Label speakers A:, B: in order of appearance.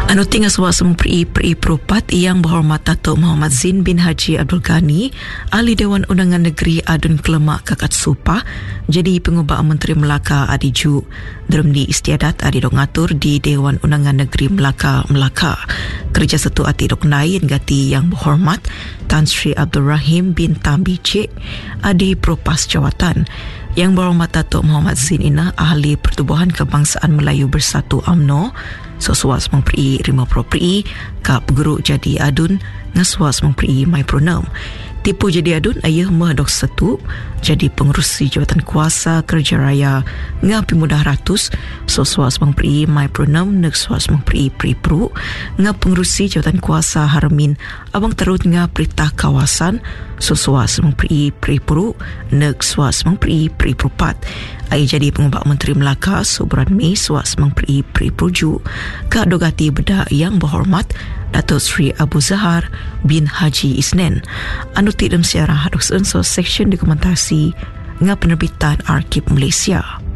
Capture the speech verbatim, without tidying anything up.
A: Anu tinggal suasana peri peri perupat yang berhormat Datuk Muhammad Zin bin Haji Abdul Ghani, Ahli Dewan Undangan Negeri Adun Kelemak Kakat Supah, jadi pengubah Menteri Melaka Adiju Dermdi Istiadat adi dok ngatur di Dewan Undangan Negeri Melaka Melaka. Kerja satu ati dok nain gati yang berhormat Tan Sri Abdul Rahim bin Tambi Cik adi Propas Jawatan. Yang berhormat Datuk Muhammad Zin ina Ahli Pertubuhan Kebangsaan Melayu Bersatu U M N O, sesuas memperi rima properi kap guru jadi adun ngasuas memperi mai pronom. Tipu jadi adun ayah mah dok satu jadi pengurusi jawatan kuasa kerja raya ngapi mudah ratus sesuas memperi mai pronom nek suas memperi pri pru ngap pengurusi jawatan kuasa Harmin abang terut ngap perintah kawasan sesuas memperi pri pru nek suas memperi pri prupat. Ai jadi pengubah Menteri Melaka Subran Mei suas memperi pri pruju ka dogati beda yang berhormat Datuk Sri Abu Zahar bin Haji Isnen. Anu tidem siarah hadok seenso seksyen dokumentasi ngap penerbitan Arkib Malaysia.